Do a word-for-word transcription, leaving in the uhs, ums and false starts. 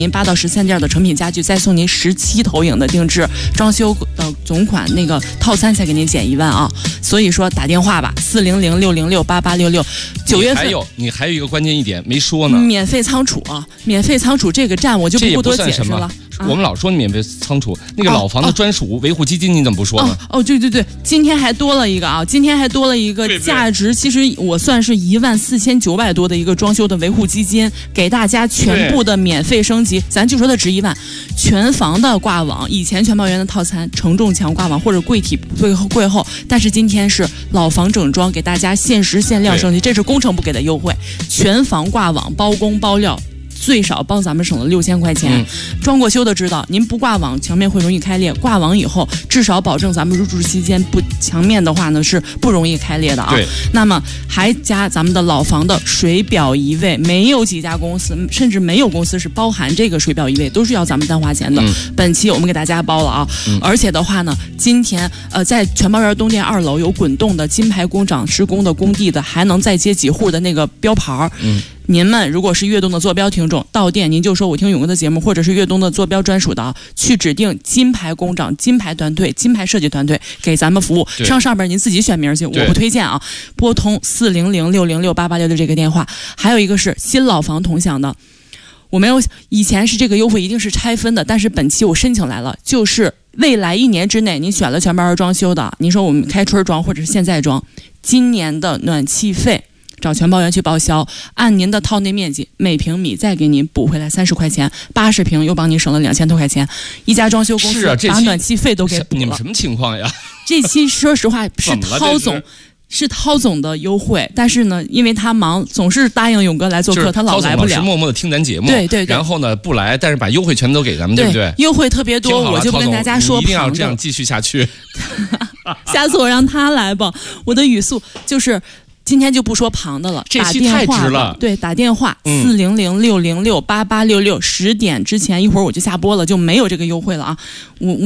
您八到十三件的成品家具，再送您十七投影的定制装修的总款那个套餐，才给您减一万啊！所以说打电话吧，四零零六零六八八六六。九月份还有你还有一个关键一点没说呢， 免费仓储啊，免费仓储这个站我就不多解释了。 啊、我们老说免费仓储，那个老房的专属维护基金你怎么不说呢？ 哦，哦对对对，今天还多了一个啊，今天还多了一个价值，其实我算是一万四千九百多的一个装修的维护基金，给大家全部的免费升级，咱就说它值一万，全房的挂网，以前全包圆的套餐承重墙挂网或者柜体柜后柜后，但是今天是老房整装，给大家限时限量升级，这是工程部给的优惠，全房挂网包工包料。最少帮咱们省了六千块钱，嗯、装过修的知道，您不挂网墙面会容易开裂，挂网以后至少保证咱们入住期间不墙面的话呢是不容易开裂的啊。 对。 那么还加咱们的老房的水表移位，没有几家公司，甚至没有公司是包含这个水表移位，都是要咱们单花钱的。嗯、本期我们给大家包了啊，嗯、而且的话呢，今天呃在全包园东店二楼有滚动的金牌工长施工的工地的，还能再接几户的那个标牌。嗯。您们如果是粤东的坐标听众，到店您就说我听勇哥的节目，或者是粤东的坐标专属的啊，去指定金牌工长、金牌团队、金牌设计团队给咱们服务。上上边您自己选名去，我不推荐啊。拨通四零零六零六八八六六这个电话，还有一个是新老房同享的。我没有以前是这个优惠一定是拆分的，但是本期我申请来了，就是未来一年之内您选了全包装修的，您说我们开春装或者是现在装，今年的暖气费。找全包园去报销，按您的套内面积每平米再给您补回来三十块钱，八十平又帮您省了两千多块钱。一家装修公司把暖气费都给补了。 你们什么情况呀？ 这期说实话是涛总。是涛总的优惠，但是呢，因为他忙，总是答应勇哥来做客，他老来不了。 涛总是默默的听咱节目， 对对对。 然后呢，不来，但是把优惠全都给咱们，对不对？ 优惠特别多，我就不跟大家说。 一定要这样继续下去。 下次我让他来吧。我的语速就是。今天就不说旁的了， 这期太值了。 对，打电话四零零六零六八八六六，十点之前一会儿我就下播了，就没有这个优惠了啊！我我。